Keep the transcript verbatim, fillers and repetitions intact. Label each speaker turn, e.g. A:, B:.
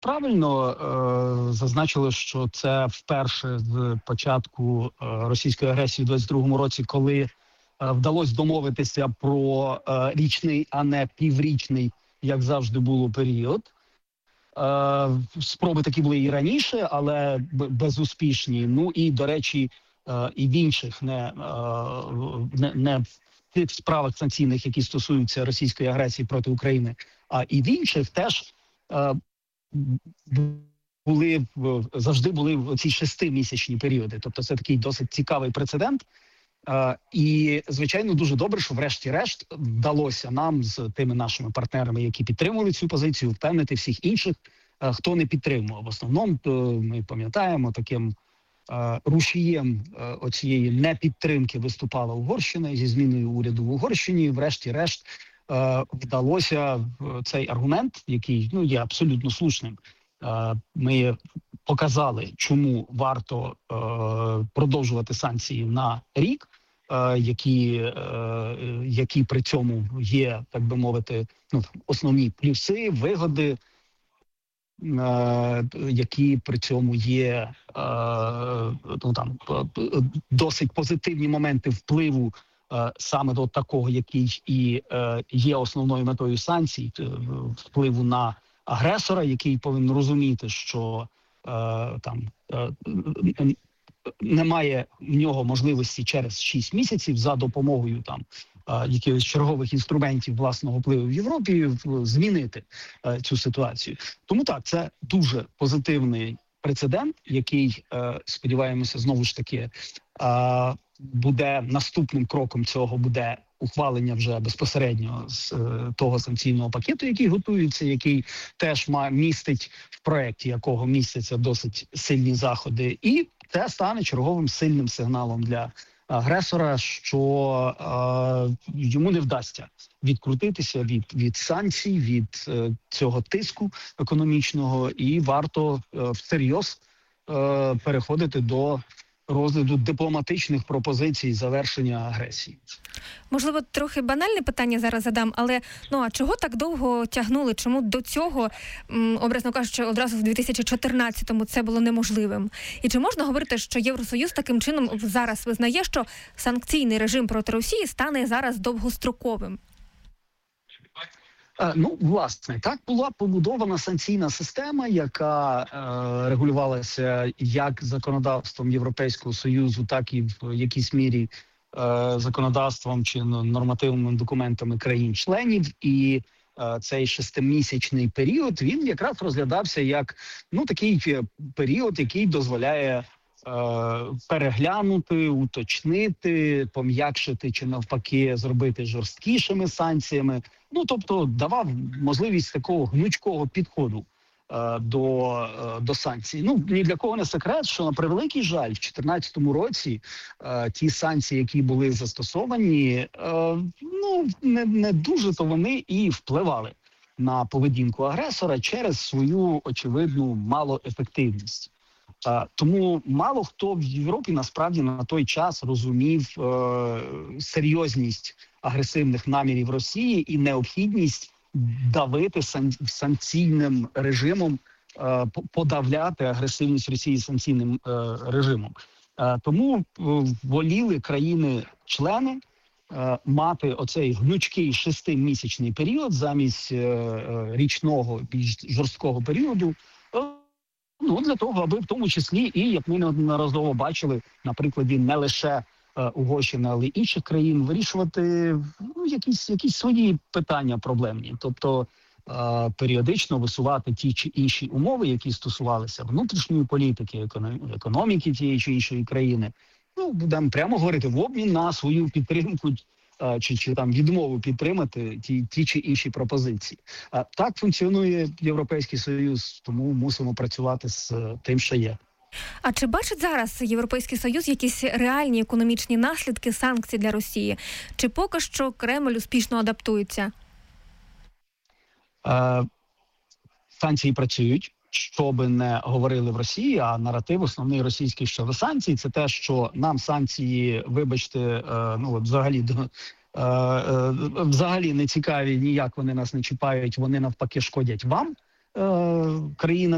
A: правильно е, зазначили, що це вперше з початку е, російської агресії у двадцять другому році, коли е, вдалося домовитися про е, річний, а не піврічний, як завжди було, період. Е, спроби такі були і раніше, але безуспішні. Ну і, до речі, е, і в інших не, е, не, не в тих справах санкційних, які стосуються російської агресії проти України, а і в інших теж е, були завжди були в ці шестимісячні періоди. Тобто це такий досить цікавий прецедент. Uh, і, звичайно, дуже добре, що врешті-решт вдалося нам з тими нашими партнерами, які підтримували цю позицію, впевнити всіх інших, uh, хто не підтримував. В основному, uh, ми пам'ятаємо, таким uh, рушієм uh, оцієї непідтримки виступала Угорщина зі зміною уряду в Угорщині. Врешті-решт uh, вдалося uh, цей аргумент, який ну, є абсолютно слушним. Uh, ми показали, чому варто uh, продовжувати санкції на рік, які, які при цьому є, так би мовити, ну, основні плюси, вигоди, які при цьому є ну, там, досить позитивні моменти впливу саме до такого, який і є основною метою санкцій, впливу на агресора, який повинен розуміти, що там немає в нього можливості через шість місяців за допомогою там а, якихось чергових інструментів власного впливу в Європі змінити а, цю ситуацію. Тому так, це дуже позитивний прецедент, який, а, сподіваємося, знову ж таки а, буде наступним кроком цього буде ухвалення вже безпосередньо з е, того санкційного пакету, який готується, який теж має містить в проєкті, якого містяться досить сильні заходи, і це стане черговим сильним сигналом для агресора, що е, йому не вдасться відкрутитися від, від санкцій, від е, цього тиску економічного, і варто е, всерйоз е, переходити до розгляду дипломатичних пропозицій завершення агресії.
B: Можливо, трохи банальне питання зараз задам, але ну а чого так довго тягнули? Чому до цього, м, образно кажучи, одразу в дві тисячі чотирнадцятому це було неможливим? І чи можна говорити, що Євросоюз таким чином зараз визнає, що санкційний режим проти Росії стане зараз довгостроковим?
A: Ну, власне, так була побудована санкційна система, яка е, регулювалася як законодавством Європейського Союзу, так і в якійсь мірі е, законодавством чи нормативними документами країн-членів. І е, цей шестимісячний період, він якраз розглядався як ну такий період, який дозволяє переглянути, уточнити, пом'якшити чи навпаки зробити жорсткішими санкціями. Ну, тобто давав можливість такого гнучкого підходу е, до, е, до санкцій. Ну, ні для кого не секрет, що на превеликий жаль, в дві тисячі чотирнадцятому році е, ті санкції, які були застосовані, е, ну, не, не дуже-то вони і впливали на поведінку агресора через свою очевидну малоефективність. Uh, тому мало хто в Європі насправді на той час розумів uh, серйозність агресивних намірів Росії і необхідність давити сан санкційним режимом, uh, подавляти агресивність Росії санкційним uh, режимом. Uh, тому uh, воліли країни-члени uh, мати оцей гнучкий шестимісячний період замість uh, річного більш жорсткого періоду. Ну, для того, аби в тому числі, і, як ми неодноразово бачили, на прикладі не лише е, Угорщини, але й інших країн, вирішувати ну, якісь, якісь свої питання проблемні. Тобто е, періодично висувати ті чи інші умови, які стосувалися внутрішньої політики, економіки тієї чи іншої країни. Ну, будемо прямо говорити, в обмін на свою підтримку чи, чи там відмову підтримати ті, ті чи інші пропозиції. А так функціонує Європейський Союз, тому мусимо працювати з тим, що є.
B: А чи бачить зараз Європейський Союз якісь реальні економічні наслідки санкцій для Росії? Чи поки що Кремль успішно адаптується?
A: Е, санкції працюють. Що би не говорили в Росії, а наратив основний російський щодо санкцій – це те, що нам санкції, вибачте, е, ну от взагалі до е, е, взагалі не цікаві, ніяк вони нас не чіпають, вони навпаки шкодять вам, е, країнам